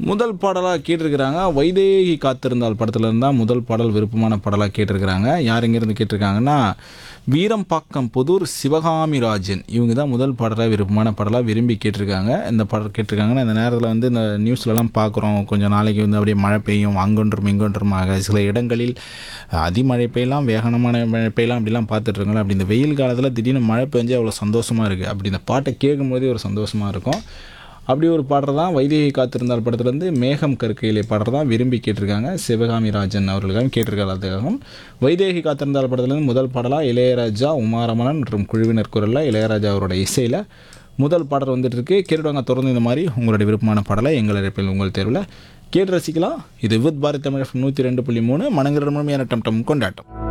முதல் பாடலாக கேட்டிருக்கிறாங்க. வைதேகி காத்திருந்தால் படத்தில் இருந்தால் முதல் பாடல் விருப்பமான பாடலாக கேட்டிருக்கிறாங்க. யார் எங்கேருந்து கேட்டிருக்காங்கன்னா, வீரம்பாக்கம் புதூர் சிவகாமி ராஜன். இவங்க தான் முதல் பாடலாக விருப்பமான பாடலாக விரும்பி கேட்டிருக்காங்க. இந்த பாடல் கேட்டிருக்காங்கன்னா, இந்த நேரத்தில் வந்து இந்த நியூஸ்லலாம் பார்க்குறோம், கொஞ்சம் நாளைக்கு வந்து அப்படியே மழை பெய்யும், அங்கொன்றும் இங்கொன்றுமாக சில இடங்களில் அதிமழை பெய்யலாம், வேகனமான மழை பெய்யலாம், அப்படிலாம் பார்த்துட்ருக்கோங்களா. அப்படி இந்த வெயில் காலத்தில் திடீர்னு மழை பெஞ்சு அவ்வளோ சந்தோஷமாக இருக்குது. அப்படி இந்த பாட்டை கேட்கும்போதே ஒரு சந்தோஷமாக இருக்கும். அப்படி ஒரு பாடல் தான் வைதேகி காத்திருந்தால் படத்துலேருந்து மேகம் கற்கையிலே பாடல் தான் விரும்பி கேட்டிருக்காங்க. சிவகாமி ராஜன் அவர்களுக்காக கேட்டிருக்காங்க. அதுக்காகவும் வைதேகி காத்திருந்தால் படத்துலேருந்து முதல் பாடலாக இளையராஜா, உமாரமணன் மற்றும் குழுவினர் குரலில் இளையராஜா அவரோட இசையில் முதல் பாடல் வந்துட்டு இருக்கு. கேட்டுவாங்க. தொடர்ந்து இந்த மாதிரி உங்களுடைய விருப்பமான பாடலை எங்கள் அழைப்பில் உங்கள் தேர்வில் கேட்டு ரசிக்கலாம். இது வித் பாரத் தமிழ் 102.3 மனங்கிற முழுமையான டம் டம் கொண்டாட்டம்.